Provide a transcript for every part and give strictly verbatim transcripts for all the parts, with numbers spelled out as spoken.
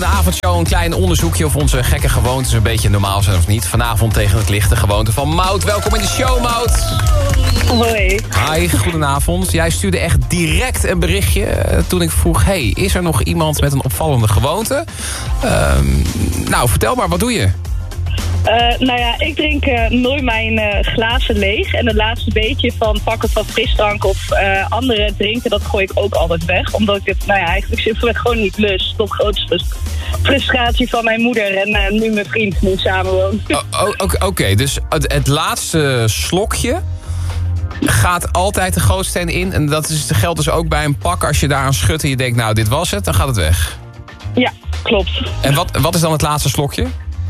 de avondshow een klein onderzoekje of onze gekke gewoontes een beetje normaal zijn of niet. Vanavond tegen het licht de gewoonte van Maud. Welkom in de show, Maud. Hoi. Hi, goedenavond. Jij stuurde echt direct een berichtje uh, toen ik vroeg... hey, is er nog iemand met een opvallende gewoonte? Uh, nou, vertel maar, wat doe je? Uh, nou ja, ik drink uh, nooit mijn uh, glazen leeg. En het laatste beetje van pakken van frisdrank of uh, andere drinken... dat gooi ik ook altijd weg. Omdat ik het, nou ja, eigenlijk simpelweg gewoon niet lust. Tot grootste frustratie van mijn moeder en uh, nu mijn vriend nu samenwoont. Oh, oh, Oké, okay, dus het, het laatste slokje... gaat altijd de gootsteen in. En dat is, geldt dus ook bij een pak. Als je daar aan schudt en je denkt, nou, dit was het, dan gaat het weg. Ja, klopt. En wat, wat is dan het laatste slokje?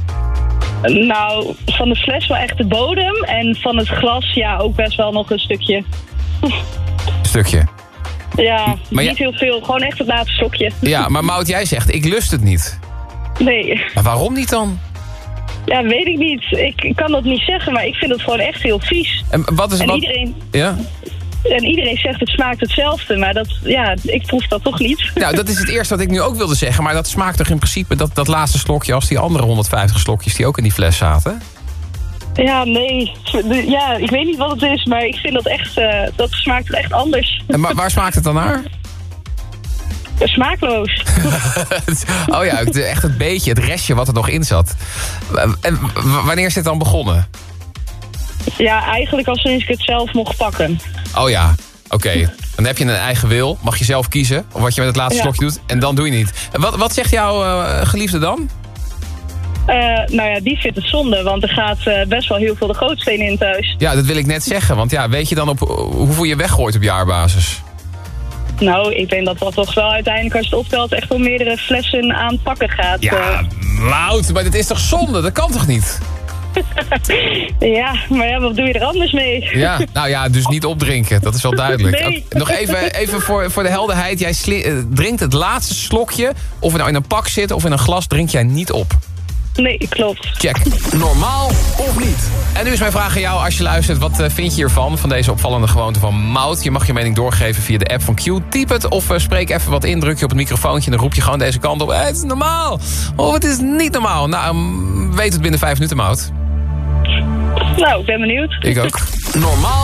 Nou, van de fles wel echt de bodem. En van het glas, ja, ook best wel nog een stukje. Een stukje? Ja, maar niet ja, heel veel. Gewoon echt het laatste slokje. Ja, maar Maud, jij zegt, ik lust het niet. Nee. Maar waarom niet dan? Ja, weet ik niet. Ik, ik kan dat niet zeggen, maar ik vind het gewoon echt heel vies. En wat is en wat... iedereen... Ja? En iedereen zegt het smaakt hetzelfde, maar dat, ja, ik proef dat toch niet. Nou, dat is het eerste wat ik nu ook wilde zeggen. Maar dat smaakt toch in principe dat, dat laatste slokje... als die andere honderdvijftig slokjes die ook in die fles zaten? Ja, nee. Ja, ik weet niet wat het is, maar ik vind dat echt... Uh, dat smaakt echt anders. En maar waar smaakt het dan naar? Smaakloos. Oh ja, echt het beetje, het restje wat er nog in zat. En wanneer is dit dan begonnen? Ja, eigenlijk al sinds ik het zelf mocht pakken. Oh ja, oké. Okay. Dan heb je een eigen wil. Mag je zelf kiezen wat je met het laatste ja. slokje doet. En dan doe je niet. En wat, wat zegt jouw uh, geliefde dan? Uh, nou ja, die vindt het zonde. Want er gaat uh, best wel heel veel de gootsteen in thuis. Ja, dat wil ik net zeggen. Want ja, weet je dan op hoeveel je weggooit op jaarbasis? Nou, ik denk dat dat toch wel uiteindelijk als je het optelt... echt wel meerdere flessen aan pakken gaat. Ja, Maud, maar dit is toch zonde? Dat kan toch niet? Ja, maar ja, wat doe je er anders mee? Ja, nou ja, dus niet opdrinken. Dat is wel duidelijk. Nee. Okay, nog even, even voor, voor de helderheid. Jij sli- uh, drinkt het laatste slokje. Of het nou in een pak zit of in een glas, drink jij niet op. Nee, klopt. Check. Normaal of niet? En nu is mijn vraag aan jou als je luistert. Wat uh, vind je hiervan, van deze opvallende gewoonte van Maud? Je mag je mening doorgeven via de app van Q. Typ het of uh, spreek even wat in. Druk je op het microfoontje en dan roep je gewoon deze kant op. Hey, het is normaal. Of het is niet normaal. Nou, um, weet het binnen vijf minuten, Maud. Nou, ik ben benieuwd. Ik ook. Normaal.